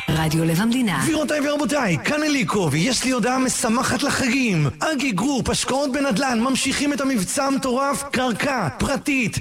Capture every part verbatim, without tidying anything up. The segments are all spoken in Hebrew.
רדיו לב המדינה. גבירותיי ורבותיי, כאן אליקו, ויש לי הודעה משמחת לחגים. אגי גרופ, השקעות בנדל"ן, ממשיכים את המבצע המטורף, קרקע פרטית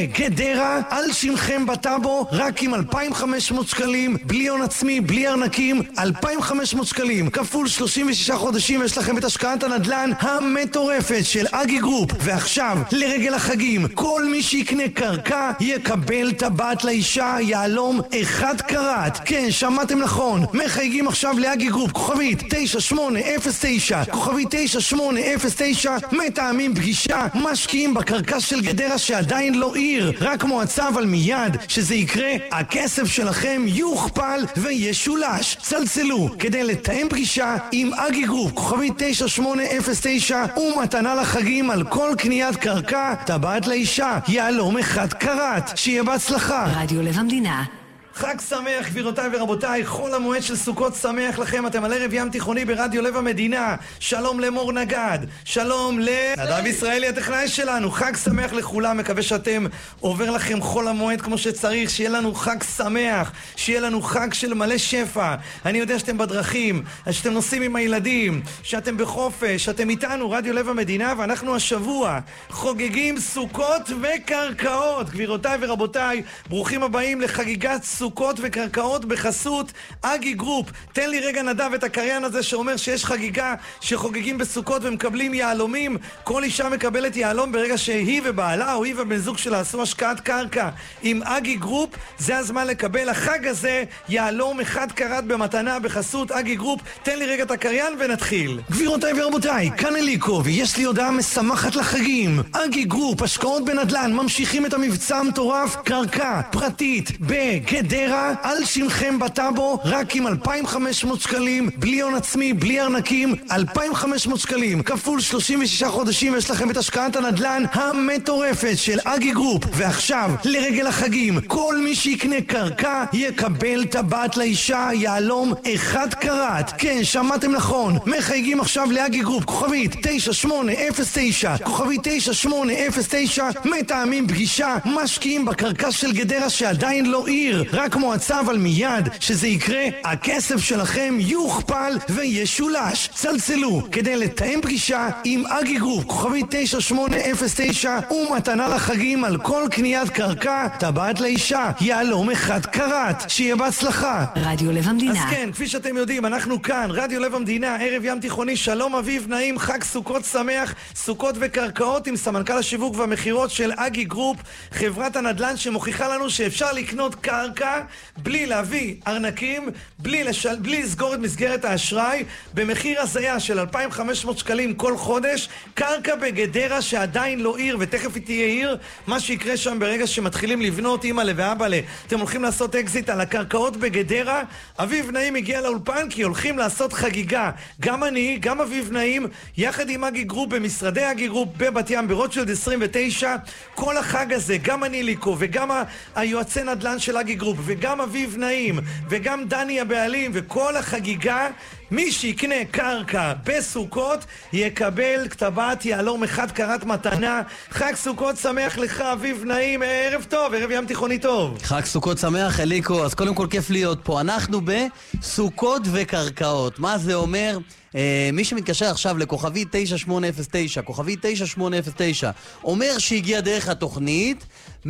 בגדרה, על שמכם בטאבו, רק עם אלפיים וחמש מאות שקלים, בלי הון עצמי, בלי ארנקים, אלפיים וחמש מאות שקלים, כפול שלושים ושישה חודשים, יש לכם את השקעת הנדל"ן המטורפת של אגי גרופ. ועכשיו, לרגל החגים, כל מי שיקנה קרקע יקבל טבעת לאישה יעלום אחד קראט. כן, שמעתם נכון, מחייגים עכשיו לאגי גרופ, כוכבית תשע שמונה אפס תשע, כוכבית תשע שמונה אפס תשע, מתאמים פגישה, משקיעים בקרקע של גדרה שעדיין לא עיר, רק מועצה, אבל מיד שזה יקרה, הכסף שלכם יוכפל וישולש. צלצלו כדי לתאם פגישה עם אגי גרופ, כוכבית תשע שמונה אפס תשע, ומתנה לחגים על כל קניית קרקע, טבעת לאישה יעלום אחד קראט. שיהיה בהצלחה. רדיו לב המדינה. חג שמח גבירותיי ורבותיי, חול המועד של סוכות שמח לכם. אתם על ערב ים תיכוני ברדיו לב המדינה. שלום למור נגד, שלום לנדב ישראלי הטכנאי שלנו. חג שמח לכולם, מקווה שאתם עובר לכם חול המועד כמו שצריך, שיהיה לנו חג שמח, שיהיה לנו חג של מלא שפע. אני יודע שאתם בדרכים, שאתם נוסעים עם הילדים, שאתם בחופש, שאתם איתנו רדיו לב המדינה, ואנחנו השבוע חוגגים סוכות וקרקעות. גבירותיי ורבותיי, ברוכים הבאים לחגיגת סוכות וקרקעות בחסות אגי גרופ. תן לי רגע נדב את הקריין הזה שאומר שיש חגיגה שחוגגים בסוכות ומקבלים יעלומים. כל אישה מקבלת יעלום ברגע שהיא ובעלה או היא ובן זוג שלה עשו השקעת קרקע עם אגי גרופ. זה הזמן לקבל החג הזה יעלום אחד קראט במתנה בחסות אגי גרופ. תן לי רגע את הקריין ונתחיל. גבירותיי ורבותיי, כאן אליקו, ויש לי הודעה משמחת לחגים. אגי גרופ, השקעות בנדל"ן, ממשיכים את המבצע המטורף, קרקע פרטית בגדרה, על שמכם בטאבו, רק עם אלפיים וחמש מאות שקלים, בלי הון עצמי, בלי ארנקים, אלפיים וחמש מאות שקלים, כפול שלושים ושישה חודשים, יש לכם את השקעת הנדל"ן המטורפת של אגי גרופ. ועכשיו, לרגל החגים, כל מי שיקנה קרקע יקבל טבעת לאישה יעלום אחד קראט. כן, שמעתם נכון, מחייגים עכשיו לאגי גרופ, כוכבית תשע שמונה אפס תשע, כוכבית תשע שמונה אפס תשע, מתאמים פגישה, משקיעים בקרקע של גדרה שעדיין לא עיר, רק מועצה, אבל מיד שזה יקרה, הכסף שלכם יוכפל וישולש. צלצלו כדי לתאם פגישה עם אגי גרופ, כוכבית תשע שמונה אפס תשע, ומתנה לחגים על כל קניית קרקע, טבעת לאישה יעלום אחד קראט. שיהיה בהצלחה. רדיו לב המדינה. אז כן, כפי שאתם יודעים, אנחנו כאן, רדיו לב המדינה, ערב ים תיכוני. שלום אביב נעים, חג סוכות שמח, סוכות וקרקעות, עם סמנכ"ל השיווק והמחירות של אגי גרופ, חברת הנדל"ן שמוכיחה לנו שאפשר לקנות קרקע בלי להביא ארנקים, בלי, לשל... בלי לסגור את מסגרת האשראי, במחיר הזיה של אלפיים וחמש מאות שקלים כל חודש. קרקע בגדרה שעדיין לא עיר, ותכף היא תהיה עיר. מה שיקרה שם ברגע שמתחילים לבנות, אמא ואבא לה, אתם הולכים לעשות אקזיט על הקרקעות בגדרה. אביב נעים הגיע לאולפן כי הולכים לעשות חגיגה, גם אני, גם אביב נעים, יחד עם אגי גרופ, במשרדי אגי גרופ בבת ים ברוטשילד עשרים ותשע. כל החג הזה, גם אני ליקו וגם היועצי נדל"ן של אגי גרופ וגם אביב נעים וגם דני הבעלים, וכל החגיגה, מי שיקנה קרקע בסוכות יקבל כתבת יעלום אחד קראט מתנה. חג סוכות שמח לך אביב נעים, ערב טוב, ערב ים תיכוני טוב. חג סוכות שמח אליקו, אז קודם כל כיף להיות פה. אנחנו בסוכות וקרקעות. מה זה אומר? אה, מי שמתקשר עכשיו לכוכבי תשע שמונה אפס תשע, כוכבי תשע שמונה אפס תשע, אומר שהגיע דרך התוכנית,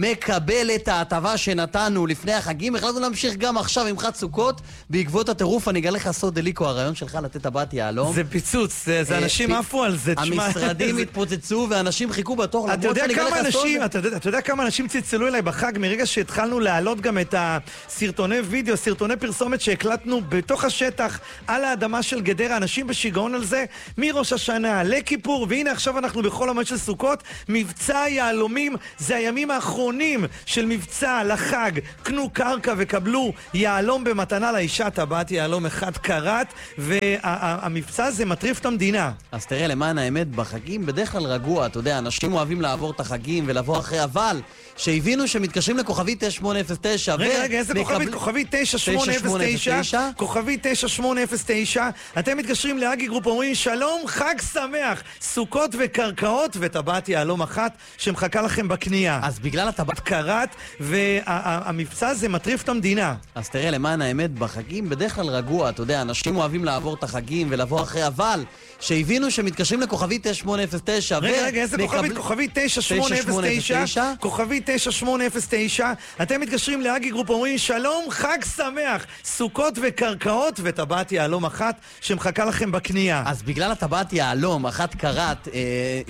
מקבל את ההטבה שנתנו לפני החגים. החלטנו להמשיך גם עכשיו עם חג סוכות. בעקבות הטירוף אני אגלה לך סוד אליקו, הרעיון שלך לתת טבעת יעלום זה פיצוץ, זה, זה אנשים עפו על זה. המשרדים התפוצצו ואנשים חיכו בתור. אתה יודע כמה אנשים, אתה יודע, אתה יודע כמה אנשים צלצלו אליי בחג מרגע שהתחלנו להעלות גם את הסרטוני וידאו, סרטוני פרסומת שהקלטנו בתוך השטח על האדמה של גדרה. אנשים בשיגעון על זה מראש השנה לכיפור, והנה עכשיו אנחנו בכל המועד של סוכות, מבצע יעלומים. זה הימים האחרונים של מבצע לחג. קנו קרקע וקבלו יעלום במתנה לאישה, טבעת יעלום אחד קראט. והמבצע הזה מטריף את המדינה. אז תראה, למען האמת, בחגים בדרך כלל רגוע, אתה יודע, אנשים אוהבים לעבור את החגים ולבוא אחרי, אבל שהבינו שמתקשרים לכוכבי תשע שמונה אפס תשע רגע, רגע, איזה כוכבית? כוכבי תשע שמונה אפס תשע, כוכבי תשע שמונה אפס תשע, אתם מתקשרים לאגי גרופ, אומרים שלום, חג שמח, סוכות וקרקעות וטבעת יהלום אחת שמחכה לכם בקנייה. אז בגלל הטבעת קרת, והמבצע הזה מטריף את המדינה. אז תראה, למען האמת, בחגים בדרך כלל רגוע, אתה יודע, אנשים אוהבים לעבור את החגים ולבוא אחרי, אבל שהבינו שמתקשרים לכוכבי תשע שמונה אפס תשע רגע, רגע, איזה כוכבית? כוכבי תשע שמונה אפס תשע, כוכבי תשע שמונה אפס תשע, אתם מתקשרים לאגי גרופ, אומרים שלום, חג שמח, סוכות וקרקעות וטבעת יהלום אחת שמחכה לכם בקנייה. אז בגלל הטבעת יהלום, אחת קרת, אה,